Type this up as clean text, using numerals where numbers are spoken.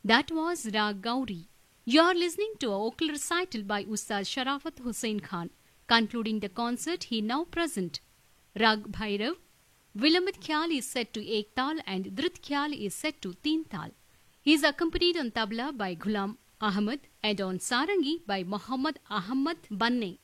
That was Rag Gauri. You are listening to a vocal recital by Ustad Sharafat Hussain Khan. Concluding the concert, he now present Rag Bhairav. Vilamit Khyal is set to Ek Tal and Dhrit Khyal is set to Teen Tal. He is accompanied on tabla by Ghulam Ahmad and on sarangi by Muhammad Ahmad Banne.